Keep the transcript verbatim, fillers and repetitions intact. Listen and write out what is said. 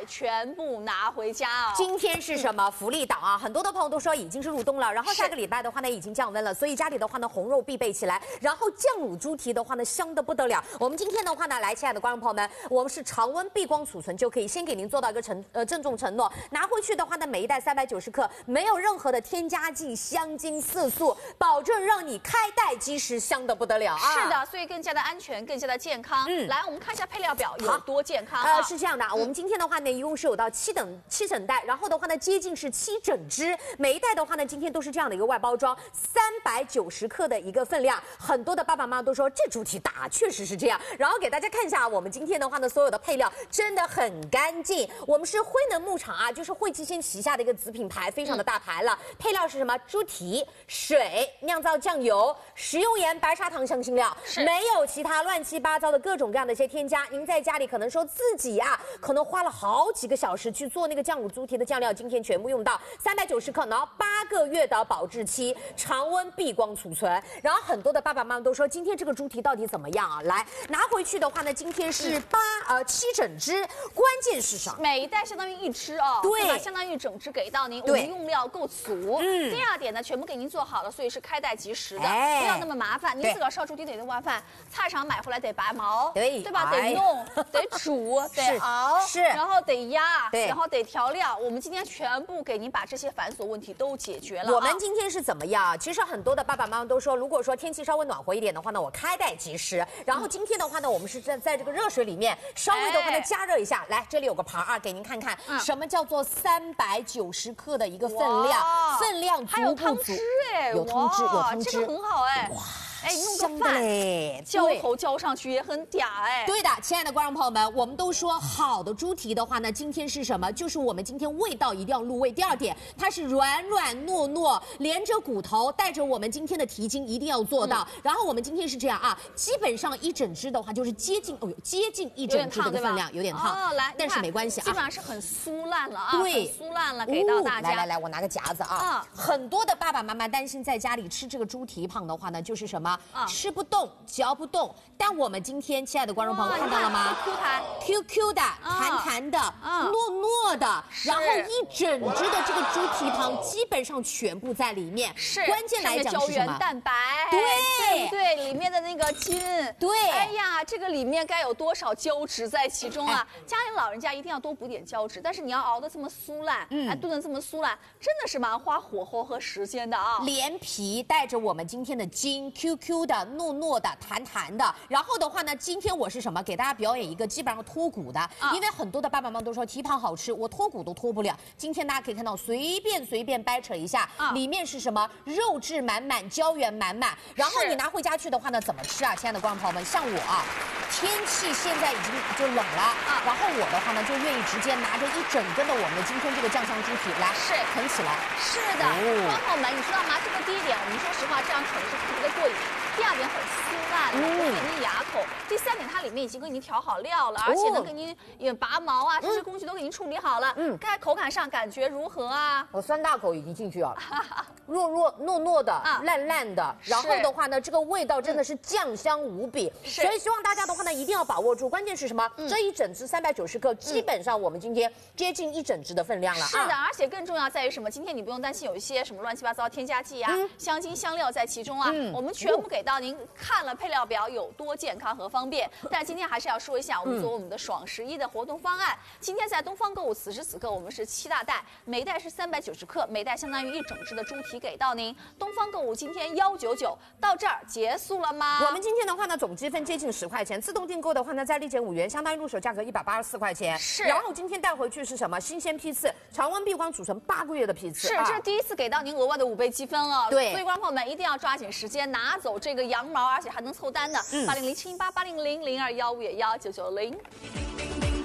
全部拿回家哦。 今天是什么福利档啊？很多的朋友都说已经是入冬了，然后下个礼拜的话呢已经降温了，所以家里的话呢红肉必备起来，然后酱卤猪蹄的话呢香得不得了。我们今天的话呢，来，亲爱的观众朋友们，我们是常温闭光储存就可以先给您做到一个承呃郑重承诺，拿回去的话呢，每一袋三百九十克，没有任何的添加剂、香精、色素，保证让你开袋即食，香得不得了啊！ 是的，所以更加的安全，更加的健康。嗯，来，我们看一下配料表有多健康、啊。 呃，是这样的啊，我们今天的话呢，一共是有到七等七整袋，然后的话呢，接近是七整只，每一袋的话呢，今天都是这样的一个外包装，三百九十克的一个分量。很多的爸爸妈妈都说这猪蹄大，确实是这样。然后给大家看一下，我们今天的话呢，所有的配料真的很干净。我们是辉能牧场啊，就是惠基鲜旗下的一个子品牌，非常的大牌了。嗯、配料是什么？猪蹄、水、酿造酱油、食用盐、白砂糖、香辛料，没有其他乱七八糟的各种各样的一些添加。您在家里可能说自己啊，可能花了好几个小时去做那个酱卤猪蹄的酱料，今天全部用到三百九十克，然后八个月的保质期，常温闭光储存。然后很多的爸爸妈妈都说，今天这个猪蹄到底怎么样啊？来拿回去的话呢，今天是八呃七整只，关键是啥？ 每一袋相当于一只哦， 对， 对吧？相当于整只给到您，我们用料够足。 嗯。 第二点呢，全部给您做好了，所以是开袋即食的， 哎、 不要那么麻烦。您自个儿烧猪蹄得弄完饭，菜场买回来得拔毛， 对对吧？ 哎、 得弄，得煮，得熬， 是， 然后得压， 对， 然后得调料。我们今天全部给您把这些繁琐问题都解决了、啊。 我们今天是怎么样？其实很多的爸爸妈妈都说，如果说天气稍微暖和一点的话呢，我开袋即食。然后今天的话呢，我们是在在这个热水里面稍微的话呢加热一下。来，这里有个盘啊，给您看看、嗯、什么叫做三百九十克的一个分量，分量足不足？ 还有汤汁哎， 有汤汁，有汤汁， 这个很好哎。 哇。 哎，弄个饭浇头浇上去也很嗲哎。 对的，亲爱的观众朋友们，我们都说好的猪蹄的话呢，今天是什么？就是我们今天味道一定要入味。第二点，它是软软糯糯，连着骨头，带着我们今天的蹄筋一定要做到。嗯、然后我们今天是这样啊，基本上一整只的话就是接近哦，接近一整只这个分量，有点烫， 哦，来， 但是没关系啊， 基本上是很酥烂了啊， 对， 很酥烂了，给到大家。 来来来，我拿个夹子啊。啊、嗯，很多的爸爸妈妈担心在家里吃这个猪蹄膀的话呢，就是什么？啊、吃不动，嚼不动。但我们今天，亲爱的观众朋友看到了吗 ？Q 弹 ，Q Q 的，弹弹的，糯糯的，然后一整只的这个猪蹄膀基本上全部在里面。 是， 关键来讲是什么？ 蛋白， 对， 对不对？里面的那个筋， 对。 哎呀，这个里面该有多少胶质在其中啊？哎、家里老人家一定要多补点胶质，但是你要熬得这么酥烂，嗯，哎，炖得这么酥烂，真的是蛮花火候和时间的啊。 连皮带着我们今天的筋 ，Q Q 的。糯糯的、弹弹的，然后的话呢，今天我是什么？给大家表演一个基本上脱骨的，啊、因为很多的爸爸妈妈都说蹄膀好吃，我脱骨都脱不了。今天大家可以看到，随便随便掰扯一下，啊、里面是什么？肉质满满，胶原满满。然后你拿回家去的话呢，怎么吃啊？亲爱的观众朋友们，像我啊，天气现在已经就冷了，啊、然后我的话呢，就愿意直接拿着一整根的我们的今天这个酱香猪蹄来是啃起来。 是的，观众朋友们，你知道吗？这个第一点，我们说实话，这样啃是特别的过瘾。第二点很酥烂，不费您牙口。第三点，它里面已经给您调好料了，而且呢，给您也拔毛啊，这些工序都给您处理好了。嗯，该口感上感觉如何啊？ 我酸大口已经进去了，弱弱糯糯的，烂烂的。然后的话呢，这个味道真的是酱香无比。所以希望大家的话呢，一定要把握住。关键是什么？这一整只三百九十克，基本上我们今天接近一整只的分量了。 是的，而且更重要在于什么？今天你不用担心有一些什么乱七八糟添加剂啊、香精、香料在其中啊，我们全部给到您。看了配料表有多健康和方便，但今天还是要说一下，我们做我们的爽十一的活动方案。今天在东方购物，此时此刻我们是七大袋，每袋是三百九十克，每袋相当于一整只的猪蹄给到您。东方购物今天幺九九到这儿结束了吗？ 我们今天的话呢，总积分接近十块钱，自动订购的话呢，再立减五元，相当于入手价格一百八十四块钱。 是， 然后今天带回去是什么？新鲜批次，常温闭光储存八个月的批次。 是，这是第一次给到您额外的五倍积分了。 对， 所以观众朋友们一定要抓紧时间拿走这个羊毛，而且还能凑单的。八零零七八八零零零二幺五幺九九零。